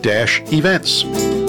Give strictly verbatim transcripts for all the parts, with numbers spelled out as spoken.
events.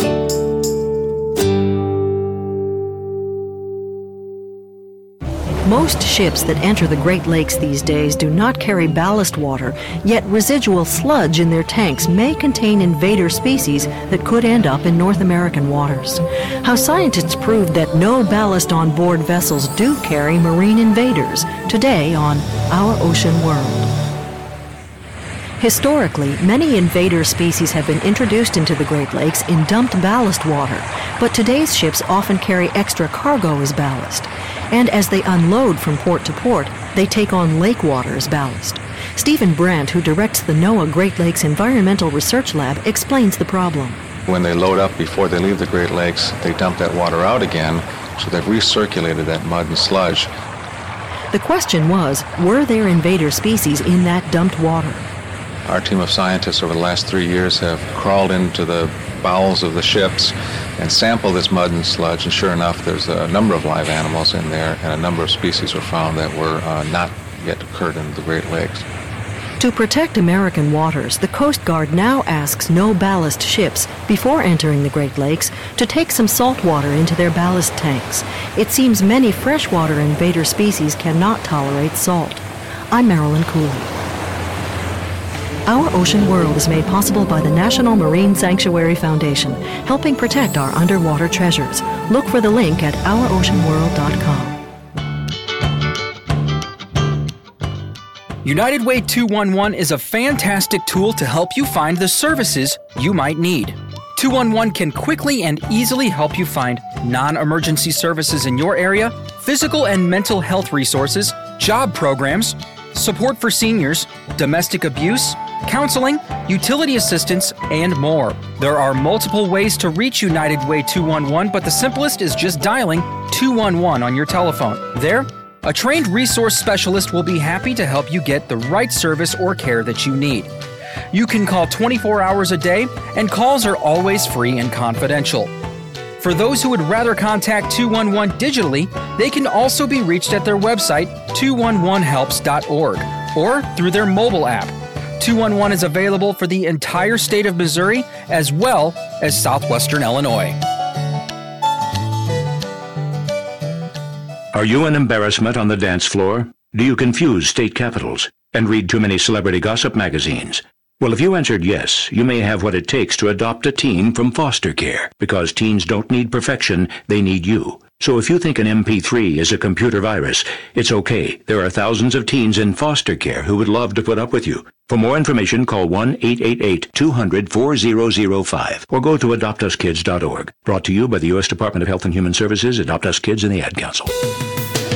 Most ships that enter the Great Lakes these days do not carry ballast water, yet residual sludge in their tanks may contain invader species that could end up in North American waters. How scientists proved that no ballast on board vessels do carry marine invaders, today on Our Ocean World. Historically, many invader species have been introduced into the Great Lakes in dumped ballast water, but today's ships often carry extra cargo as ballast. And as they unload from port to port, they take on lake water as ballast. Stephen Brandt, who directs the NOAA Great Lakes Environmental Research Lab, explains the problem. When they load up before they leave the Great Lakes, they dump that water out again, so they've recirculated that mud and sludge. The question was, were there invader species in that dumped water? Our team of scientists over the last three years have crawled into the bowels of the ships and sampled this mud and sludge, and sure enough, there's a number of live animals in there, and a number of species were found that were uh, not yet occurred in the Great Lakes. To protect American waters, the Coast Guard now asks no-ballast ships, before entering the Great Lakes, to take some salt water into their ballast tanks. It seems many freshwater invader species cannot tolerate salt. I'm Marilyn Cooley. Our Ocean World is made possible by the National Marine Sanctuary Foundation, helping protect our underwater treasures. Look for the link at our ocean world dot com. United Way two one one is a fantastic tool to help you find the services you might need. two one one can quickly and easily help you find non-emergency services in your area, physical and mental health resources, job programs, support for seniors, domestic abuse, counseling, utility assistance, and more. There are multiple ways to reach United Way two one one, but the simplest is just dialing two one one on your telephone. There, a trained resource specialist will be happy to help you get the right service or care that you need. You can call twenty-four hours a day, and calls are always free and confidential. For those who would rather contact two one one digitally, they can also be reached at their website, two one one helps dot org, or through their mobile app. two one one is available for the entire state of Missouri as well as southwestern Illinois. Are you an embarrassment on the dance floor? Do you confuse state capitals and read too many celebrity gossip magazines? Well, if you answered yes, you may have what it takes to adopt a teen from foster care, because teens don't need perfection, they need you. So if you think an M P three is a computer virus, it's okay. There are thousands of teens in foster care who would love to put up with you. For more information, call one eight eight eight, two hundred, four zero zero five or go to adopt us kids dot org. Brought to you by the U S Department of Health and Human Services, Adopt Us Kids, and the Ad Council.